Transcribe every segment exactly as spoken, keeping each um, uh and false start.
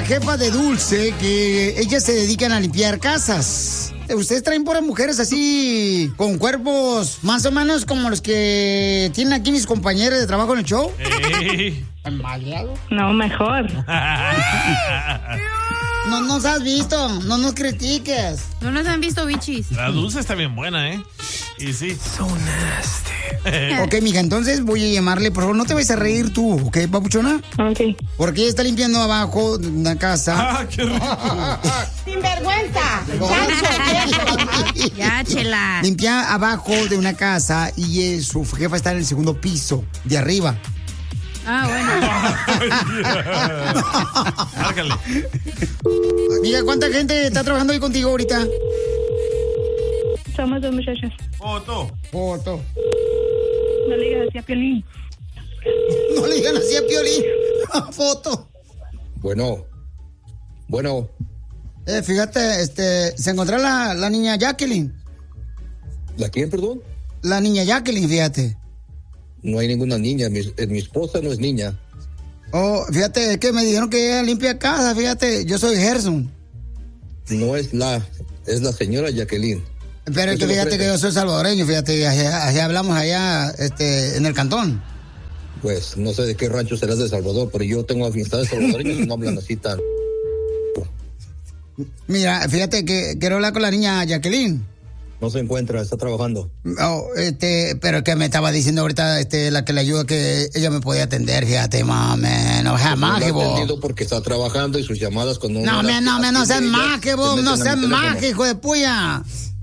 jefa de Dulce que ellas se dedican a limpiar casas. ¿Ustedes traen puras mujeres así, con cuerpos más o menos como los que tienen aquí mis compañeros de trabajo en el show? Hey. No, mejor. No nos has visto, no nos critiques. No nos han visto, bichis. La Dulce está bien buena, ¿eh? Y sí. So nasty. Ok, mija, entonces voy a llamarle, por favor, no te vayas a reír tú, ¿ok, papuchona? Ok. Porque ella está limpiando abajo de una casa. ¡Ah, qué rico! ¡Sinvergüenza! Ya, chela. Limpia abajo de una casa y eh, su jefa está en el segundo piso, de arriba. Ah, bueno. Márcale. Amiga, ¿cuánta gente está trabajando ahí contigo ahorita? Somos dos muchachas. Foto. Foto. No le digas así a Piolín. No le digan así a Piolín. Foto. Bueno. Bueno. Eh, fíjate, este, se encontró la, la niña Jacqueline. ¿La quién, perdón? La niña Jacqueline, fíjate. No hay ninguna niña, mi, mi esposa no es niña. Oh, fíjate, es que me dijeron que ella limpia casa, fíjate, yo soy Gerson. No es la, es la señora Jacqueline. Pero es que fíjate que yo soy salvadoreño, fíjate, allá, allá hablamos allá, este, en el cantón. Pues, no sé de qué rancho serás de Salvador, pero yo tengo amistades salvadoreñas y no hablan así tan... Mira, fíjate que quiero hablar con la niña Jacqueline. No se encuentra, está trabajando. Oh, este, pero que me estaba diciendo ahorita, este, la que le ayuda que ella me podía atender, fíjate, mami, no seas más que No vos. ha atendido porque está trabajando y sus llamadas cuando... No, me, no, me, no seas más que vos, no seas más que que hijo de puya.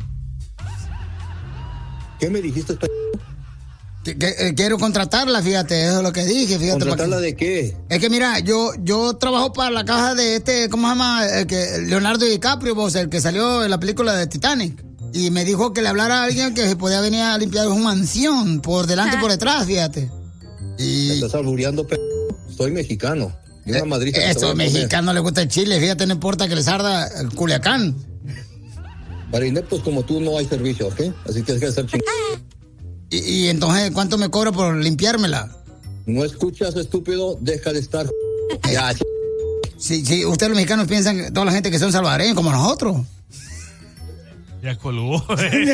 ¿Qué me dijiste? Que, que, eh, quiero contratarla, fíjate, eso es lo que dije, fíjate. ¿Contratarla que, de qué? Es que mira, yo yo trabajo para la caja de este, ¿cómo se llama? El que, Leonardo DiCaprio, vos, el que salió en la película de Titanic. Y me dijo que le hablara a alguien que se podía venir a limpiar su mansión, por delante y por detrás, fíjate. Y... ¿Me estás albureando, p***? Soy mexicano. Y una eh, madrita que te Eso, voy a poner. mexicano le gusta el chile, fíjate, no importa que les arda el Culiacán. Para ineptos como tú no hay servicio, ¿ok? Así que hay que hacer ching... Y, y entonces, ¿cuánto me cobra por limpiármela? No escuchas, estúpido, deja de estar... Ya. Sí, sí, ustedes los mexicanos piensan que toda la gente que son salvadoreños como nosotros. Ya colgó.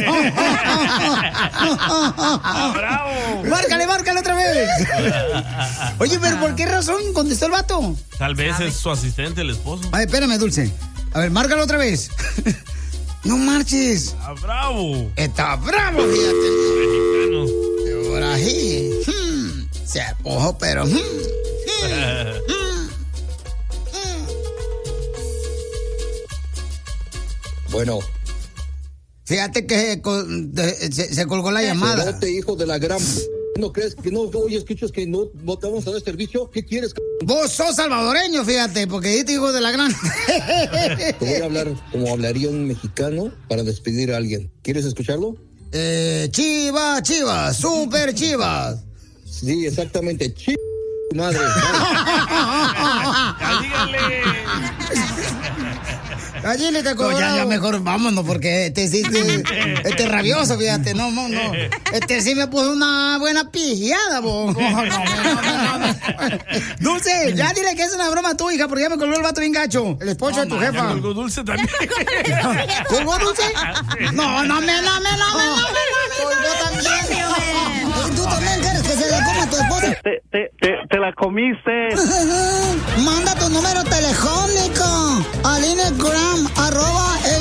¡Bravo! Márcale, márcale otra vez. Oye, pero ¿por qué razón contestó el vato? Tal vez es su asistente, el esposo. Ay, espérame, Dulce. A ver, márcalo otra vez. No marches. Está bravo. Está bravo, fíjate. Mexicano. Ahora sí. Hmm. Se apojó, pero... Hmm. Hmm. Bueno. Fíjate que se, se, se colgó la llamada. Cerote, hijo de la gran... ¿No crees que no oyes, escuchas que no, no te vamos a dar servicio? ¿Qué quieres? Vos sos salvadoreño, fíjate, porque dijiste hijo de la gran... Te voy a hablar como hablaría un mexicano para despedir a alguien. ¿Quieres escucharlo? Eh, chivas, chivas, super chivas. Sí, exactamente. Chivas, madre. Ya dígale. Allí te cobró. No, ya, ya mejor vámonos porque este sí, este, este es rabioso, fíjate, no, no, no. Este sí me puso una buena pijada, vos. No, no, no, no, no. Dulce, ya dile que es una broma tu hija porque ya me colgó el vato bien gacho. El esposo no, de tu man, jefa. ¿Colgó Dulce también? ¿Colgó Dulce? No, no me, no me, no me, no me, colgó también. ¿Tú también quieres que se le coma a tu esposa? Te, te, te, te la comiste. Manda tu número telefónico al Instagram, arroba